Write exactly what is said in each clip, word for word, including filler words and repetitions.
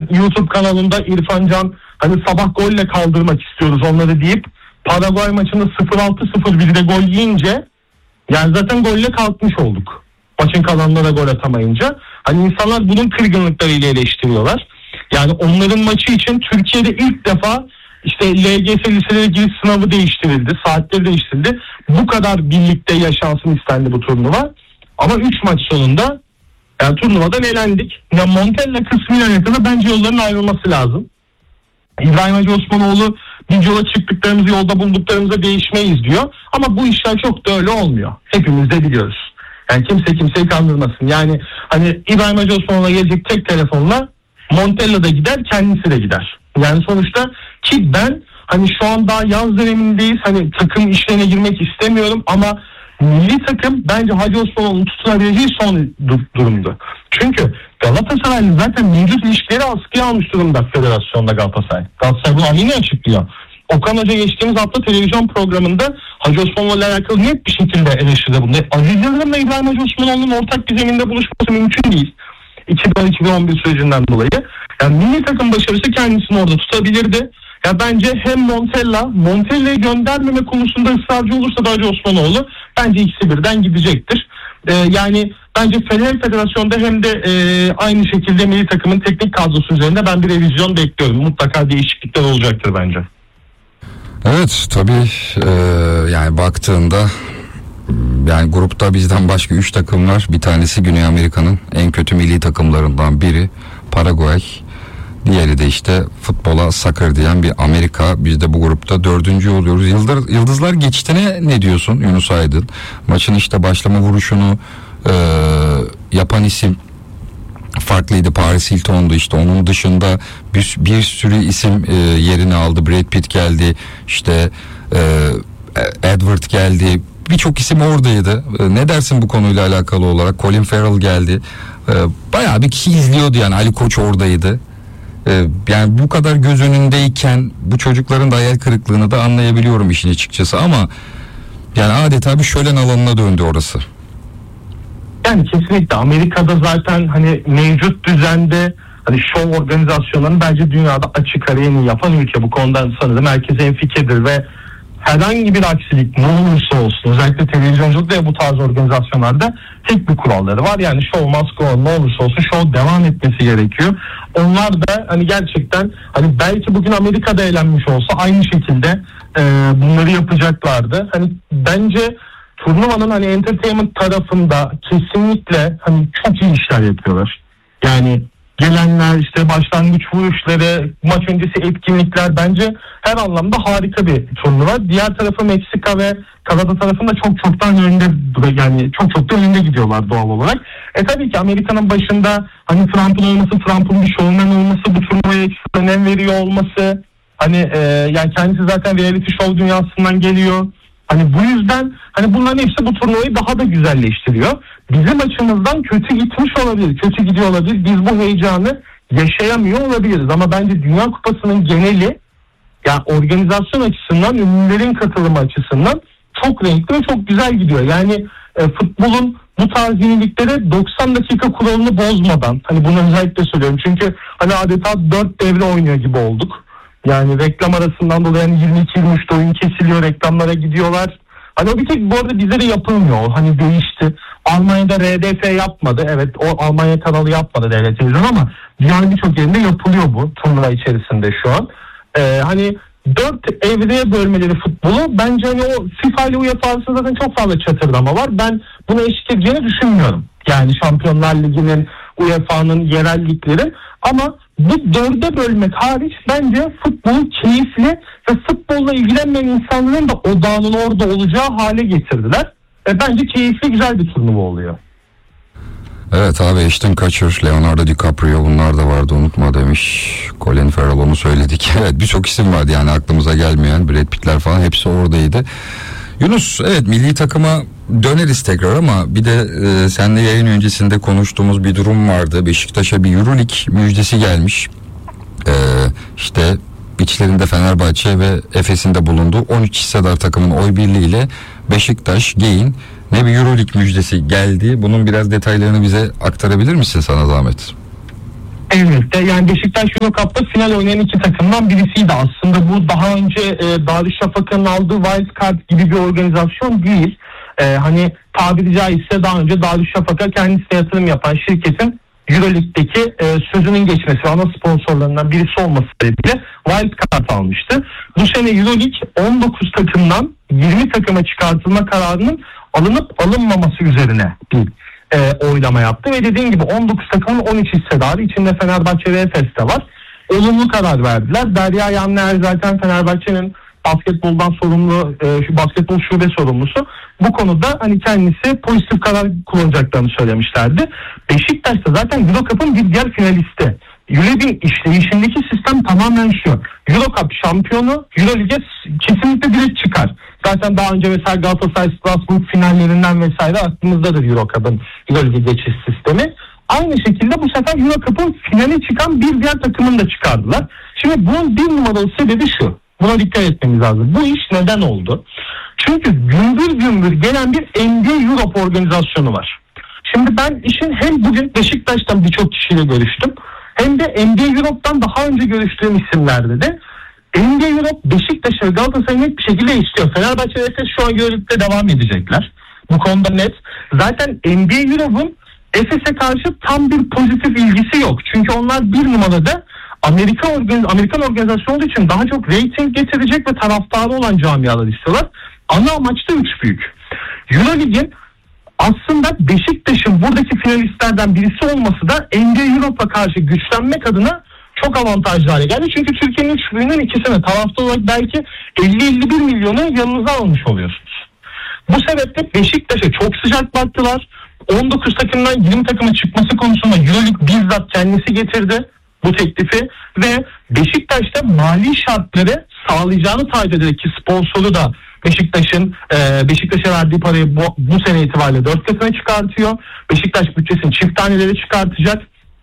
YouTube kanalında İrfan Can hani sabah golle kaldırmak istiyoruz onları deyip Paraguay maçında sıfır altı sıfır birde gol yiyince yani zaten golle kalkmış olduk. Maçın kalanlara gol atamayınca. Hani insanlar bunun kırgınlıklarıyla eleştiriyorlar. Yani onların maçı için Türkiye'de ilk defa işte L G S liselere giriş sınavı değiştirildi. Saatleri değiştirildi. Bu kadar birlikte yaşansın istendi bu turnuva. Ama üç maç sonunda yani turnuvadan elendik. Ya Montella kısmıyla alakalı bence yolların ayrılması lazım. İbrahim Hacı Osmanoğlu biz yola çıktıklarımızı yolda bulduklarımıza değişmeyiz diyor. Ama bu işler çok da öyle olmuyor. Hepimiz de biliyoruz. Yani kimse kimseyi kandırmasın. Yani hani İbrahim Hacı Osmanoğlu'na gelecek tek telefonla Montella da gider, kendisi de gider. Yani sonuçta ki ben hani şu an daha yaz dönemindeyiz. Hani takım işlerine girmek istemiyorum ama milli takım bence Hacı Osmanoğlu'nun tutunabileceği son du- durumdu. Çünkü Galatasaray'la zaten mevcut ilişkileri askıya almış durumda federasyonda Galatasaray. Galatasaray bunu aynı açıklıyor. Okan Hoca geçtiğimiz hafta televizyon programında Hacı Osmanoğlu'yla alakalı net bir şekilde eleştirdi bunu. Aziz Yıldırım'la İbrahim Hacı Osmanoğlu'nun ortak bir zeminde buluşması mümkün değil. iki bin on iki bin on bir sürecinden dolayı. Yani milli takım başarısı kendisini orada tutabilirdi. Ya bence hem Montella, Montella'yı göndermeme konusunda ısrarcı olursa da Hacı Osmanoğlu bence ikisi birden gidecektir. Ee, yani bence Fener Federasyonu'nda hem de e, aynı şekilde milli takımın teknik kadrosu üzerinde ben bir revizyon bekliyorum. Mutlaka değişiklikler olacaktır bence. Evet tabii e, yani baktığında yani grupta bizden başka üç takım var. Bir tanesi Güney Amerika'nın en kötü milli takımlarından biri Paraguay. Diğeri de işte futbola soccer diyen bir Amerika. Biz de bu grupta dördüncü oluyoruz. Yıldız, Yıldızlar geçtiğine ne diyorsun Yunus Aydın? Maçın işte başlama vuruşunu e, yapan isim farklıydı. Paris Hilton'du işte. Onun dışında bir, bir sürü isim e, yerini aldı. Brad Pitt geldi. İşte e, Edward geldi. Birçok isim oradaydı. E, ne dersin bu konuyla alakalı olarak? Colin Farrell geldi. E, bayağı bir kişi izliyordu yani. Ali Koç oradaydı. E, yani bu kadar göz önündeyken bu çocukların da hayal kırıklığını da anlayabiliyorum işin açıkçası ama yani adeta bir şölen alanına döndü orası. Yani kesinlikle Amerika'da zaten hani mevcut düzende hani şov organizasyonlarını bence dünyada açık ara en iyi yapan ülke. Bu konuda sanırım herkes hemfikirdir ve herhangi bir aksilik ne olursa olsun özellikle televizyonculukta ya bu tarz organizasyonlarda tek bir kuralları var. Yani show must go on, ne olursa olsun show devam etmesi gerekiyor. Onlar da hani gerçekten hani belki bugün Amerika'da eğlenmiş olsa aynı şekilde e, bunları yapacaklardı. Hani bence turnuvanın hani entertainment tarafında kesinlikle hani çok iyi işler yapıyorlar. Yani gelenler işte başlangıç vuruşları, maç öncesi etkinlikler bence her anlamda harika bir turnuva. Diğer tarafı Meksika ve Kanada tarafında çok çoktan önde yani çok çok da önde gidiyorlar doğal olarak. E tabii ki Amerika'nın başında hani Trump'ın olması, Trump'ın bir showman olması, bu turnuvaya ekstra önem veriyor olması. Hani e, yani kendisi zaten reality show dünyasından geliyor. Hani bu yüzden hani bunların hepsi bu turnuvayı daha da güzelleştiriyor. Bizim açımızdan kötü gitmiş olabilir, kötü gidiyor olabilir. Biz bu heyecanı yaşayamıyor olabiliriz. Ama bence Dünya Kupası'nın geneli yani organizasyon açısından, ünlülerin katılımı açısından çok renkli ve çok güzel gidiyor. Yani e, futbolun bu tarz yenilikleri doksan dakika kuralını bozmadan, hani bunu özellikle söylüyorum. Çünkü hani adeta dört devre oynuyor gibi olduk. Yani reklam arasından dolayı yani yirmi iki yirmi üçte oyun kesiliyor, reklamlara gidiyorlar. Hani o bir tek bu arada bize de yapılmıyor. Hani değişti. Almanya'da R D F yapmadı. Evet, o Almanya kanalı yapmadı devlet televizyon ama dünyanın birçok yerinde yapılıyor bu turnuva içerisinde şu an. Ee, hani dört evreye bölmeleri futbolu bence hani o FIFA ile UEFA arasında zaten çok fazla çatırdama var. Ben bunu eşlik edeceğini düşünmüyorum. Yani Şampiyonlar Ligi'nin, UEFA'nın yerel ligleri ama bu dörde bölmek hariç bence futbolu keyifli ve futbolla ilgilenmeyen insanların da odağının orada olacağı hale getirdiler. E bence keyifli, güzel bir turnuva oluyor. Evet abi, Ashton Kutcher, Leonardo DiCaprio bunlar da vardı, unutma demiş. Colin Farrell, onu söyledik. Evet, birçok isim vardı yani aklımıza gelmeyen, Brad Pitt'ler falan hepsi oradaydı. Yunus, evet milli takıma döneriz tekrar ama bir de e, seninle yayın öncesinde konuştuğumuz bir durum vardı. Beşiktaş'a bir Euroleague müjdesi gelmiş. E, işte içlerinde Fenerbahçe ve Efes'in de bulunduğu on üç hissedar takımın oy birliğiyle Beşiktaş, Geyin ne bir Euroleague müjdesi geldi. Bunun biraz detaylarını bize aktarabilir misin, sana zahmet? Evet de yani Beşiktaş Euro Cup'ta final oynayan iki takımdan birisiydi aslında. Bu daha önce e, Darüşşafaka'nın aldığı Wild Card gibi bir organizasyon değil. E, hani tabiri caizse daha önce Darüşşafaka kendisine yatırım yapan şirketin Euroleague'deki e, sözünün geçmesi, ana sponsorlarından birisi olması sebebiyle Wild Card almıştı. Bu sene Euroleague on dokuz takımdan yirmi takıma çıkartılma kararının alınıp alınmaması üzerine bir e, oylama yaptı ve dediğim gibi on dokuz takımın on üç hissedarı, içinde Fenerbahçe ve Efes de var. Olumlu karar verdiler. Derya Yanner zaten Fenerbahçe'nin basketboldan sorumlu, e, şu basketbol şube sorumlusu. Bu konuda hani kendisi pozitif karar kullanacaklarını söylemişlerdi. Beşiktaş da zaten Euro Cup'ın bir diğer finalisti. Euroleague'in işleyişindeki sistem tamamen şu: Euro Cup şampiyonu Euroleague'e kesinlikle direkt çıkar. Zaten daha önce mesela Galatasaray Strasbourg finallerinden vesaire aklımızdadır Euro Cup'ın Euroleague'e geçiş sistemi. Aynı şekilde bu sefer Euro Cup'ın finale çıkan bir diğer takımını da çıkardılar. Şimdi bunun bir numaralı sebebi şu: buna dikkat etmemiz lazım. Bu iş neden oldu? Çünkü gümbür gümbür gelen bir N B A Europe organizasyonu var. Şimdi ben işin hem bugün Beşiktaş'tan birçok kişiyle görüştüm, hem de N B A Europe'dan daha önce görüştüğüm isimlerde de N B A Europe Beşiktaş'ı ve Galatasaray'ı net bir şekilde istiyor. Fenerbahçe ve Efes şu an Euroleague'de devam edecekler. Bu konuda net. Zaten N B A Europe'un Efes'e karşı tam bir pozitif ilgisi yok. Çünkü onlar bir numarada Amerika organiz- Amerikan organizasyonu olduğu için daha çok rating getirecek ve taraftarı olan camialar istiyorlar. Ana amaç da üç büyük. Euroleague'in aslında Beşiktaş'ın buradaki finalistlerden birisi olması da N B A Europe'a karşı güçlenmek adına çok avantajlı hale geldi. Çünkü Türkiye'nin üç büyüğünün ikisine taraftar olarak belki elli elli bir milyonu yanınıza almış oluyorsunuz. Bu sebeple Beşiktaş'a çok sıcak baktılar. on dokuz takımdan yirmi takıma çıkması konusunda Euroleague bizzat kendisi getirdi bu teklifi ve Beşiktaş'ta mali şartları sağlayacağını taahhüt ederek, ki sponsoru da Beşiktaş'ın e, Beşiktaş'a verdiği parayı bu, bu sene itibariyle dört katına çıkartıyor. Beşiktaş bütçesini çift taneleri çıkartacak.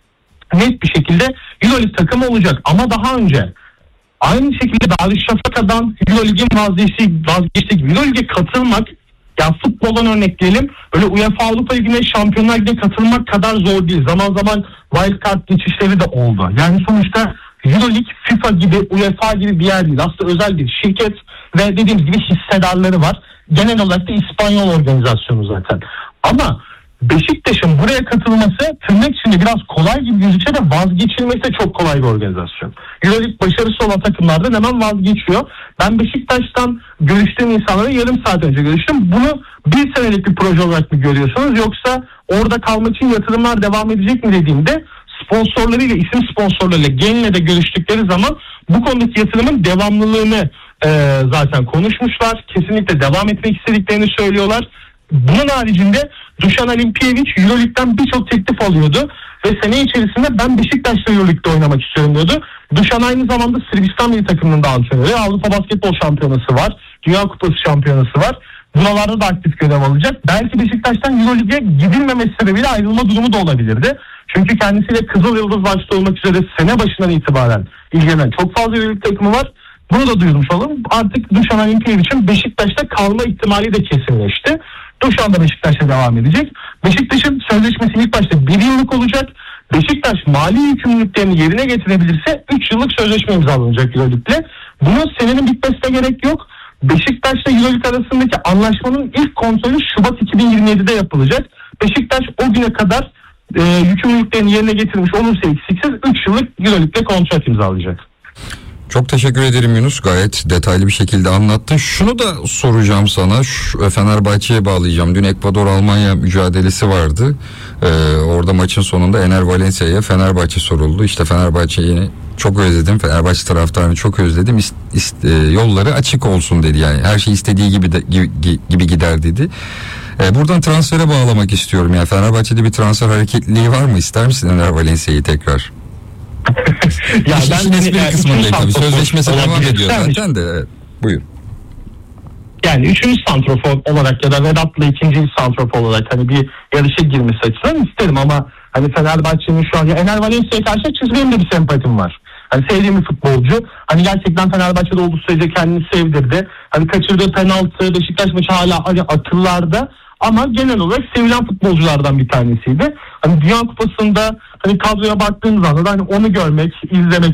Net bir şekilde Euroleague takımı olacak. Ama daha önce aynı şekilde Darüşşafaka'dan Euroleague'in vazgeçtiği, vazgeçtiği gibi Euroleague'e katılmak, ya futboldan örnekleyelim, öyle UEFA Avrupa Ligi'ne, Şampiyonlar Ligi'ne katılmak kadar zor değil. Zaman zaman wildcard geçişleri de oldu. Yani sonuçta Euroleague FIFA gibi, UEFA gibi bir yer değil. Aslında özel bir şirket ve dediğimiz gibi hissedarları var. Genel olarak da İspanyol organizasyonu zaten. Ama Beşiktaş'ın buraya katılması tırnak içinde biraz kolay gibi gözükse de vazgeçilmesi de çok kolay bir organizasyon. Euroleague başarısı olan takımlardan hemen vazgeçiyor. Ben Beşiktaş'tan görüştüğüm insanlara yarım saat önce görüştüm. Bunu bir senelik bir proje olarak mı görüyorsunuz, yoksa orada kalmak için yatırımlar devam edecek mi dediğimde, sponsorlarıyla, isim sponsorlarıyla Gen'le de görüştükleri zaman bu konudaki yatırımın devamlılığını e, zaten konuşmuşlar. Kesinlikle devam etmek istediklerini söylüyorlar. Bunun haricinde Dušan Alimpijević Euroleague'den birçok teklif alıyordu ve sene içerisinde ben Beşiktaş'la Euroleague'de oynamak istiyorum diyordu. Dušan aynı zamanda Sırbistan milli takımının da antrenörü. Avrupa Basketbol Şampiyonası var. Dünya Kupası Şampiyonası var. Buralarda da aktif görev alacak. Belki Beşiktaş'tan Euroleague'e gidilmemesi sebebiyle ayrılma durumu da olabilirdi. Çünkü kendisiyle Kızıl Yıldız başta olmak üzere sene başından itibaren ilgilenen çok fazla Euroleague takımı var. Bunu da duyurmuş olalım. Artık Dušan Alimpijević'in Beşiktaş'ta kalma ihtimali de kesinleşti. Dušan da Beşiktaş'ta devam edecek. Beşiktaş'ın sözleşmesi ilk başta bir yıllık olacak. Beşiktaş mali yükümlülüklerini yerine getirebilirse üç yıllık sözleşme imzalanacak Euroleague'le. Bunun senenin bitmesine gerek yok. Beşiktaş'la Euroleague arasındaki anlaşmanın ilk kontrolü Şubat iki bin yirmi yedide yapılacak. Beşiktaş o güne kadar e, yükümlülüklerini yerine getirmiş olursa eksiksiz üç yıllık Euroleague'le kontrat imzalayacak. Çok teşekkür ederim Yunus. Gayet detaylı bir şekilde anlattın. Şunu da soracağım sana. Şu Fenerbahçe'ye bağlayacağım. Dün Ekvador-Almanya mücadelesi vardı. Ee, orada maçın sonunda Ener Valencia'ya Fenerbahçe soruldu. İşte Fenerbahçe'yi çok özledim. Fenerbahçe taraftarını çok özledim. İst, ist, e, yolları açık olsun dedi. Yani her şey istediği gibi de, gibi, gibi gider dedi. Ee, buradan transfere bağlamak istiyorum. Yani Fenerbahçe'de bir transfer hareketliliği var mı? İster misin Ener Valencia'yı tekrar? Ya İş, ben işin espri yani, kısmındayım tabii. Sözleşmesi devam ediyor yani, zaten de. Evet. Buyur. Yani üçüncü santrofor olarak ya da Vedat'la ikinci santrofor olarak hani bir yarışa girmesi açısından isterim ama hani Fenerbahçe'nin şu an, ya Ener Valencia'ya karşı çizgilerim de bir sempatim var. Hani sevdiğim bir futbolcu. Hani gerçekten Fenerbahçe'de olduğu sürece kendini sevdirdi. Hani kaçırdığı penaltı, Beşiktaş maçı hala hani akıllarda. Ama genel olarak sevilen futbolculardan bir tanesiydi. Hani Dünya Kupası'nda hani kadroya baktığımız anda da hani onu görmek, izlemek